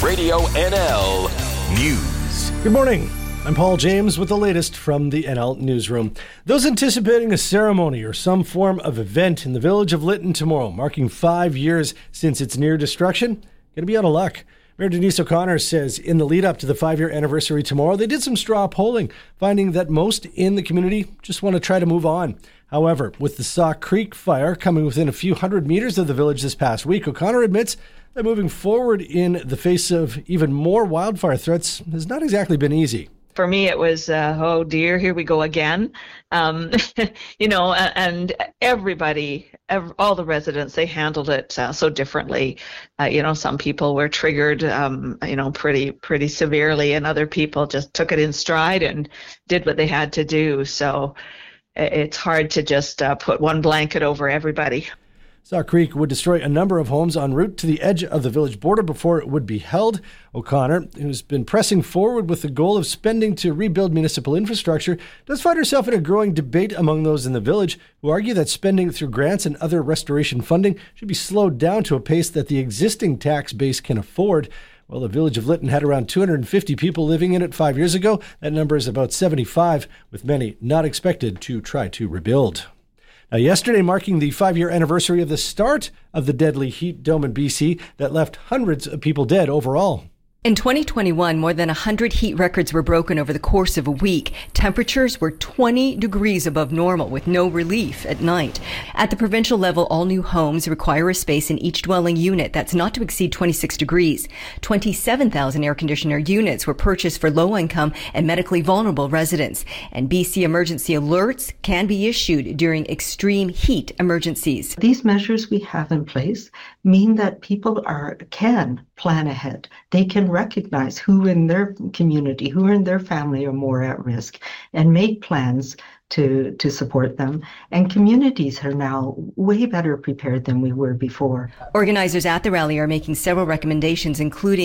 Radio NL News. Good morning. I'm Paul James with the latest from the NL Newsroom. Those anticipating a ceremony or some form of event in the village of Lytton tomorrow, marking 5 years since its near destruction, going to be out of luck. Mayor Denise O'Connor says in the lead up to the 5-year anniversary tomorrow, they did some straw polling, finding that most in the community just want to try to move on. However, with the Saw Creek fire coming within a few hundred meters of the village this past week, O'Connor admits that moving forward in the face of even more wildfire threats has not exactly been easy. For me, it was, oh dear, here we go again. And everybody, all the residents, they handled it so differently. Some people were triggered, pretty severely, and other people just took it in stride and did what they had to do. So it's hard to just put one blanket over everybody. Saw Creek would destroy a number of homes en route to the edge of the village border before it would be held. O'Connor, who's been pressing forward with the goal of spending to rebuild municipal infrastructure, does find herself in a growing debate among those in the village who argue that spending through grants and other restoration funding should be slowed down to a pace that the existing tax base can afford. Well, the village of Lytton had around 250 people living in it 5 years ago. That number is about 75, with many not expected to try to rebuild. Now, yesterday marking the 5-year anniversary of the start of the deadly heat dome in BC that left hundreds of people dead overall. In 2021, more than 100 heat records were broken over the course of a week. Temperatures were 20 degrees above normal with no relief at night. At the provincial level, all new homes require a space in each dwelling unit that's not to exceed 26 degrees. 27,000 air conditioner units were purchased for low-income and medically vulnerable residents. And BC emergency alerts can be issued during extreme heat emergencies. These measures we have in place mean that people can plan ahead. They can recognize who in their community, who in their family are more at risk, and make plans to support them. And communities are now way better prepared than we were before. Organizers at the rally are making several recommendations, including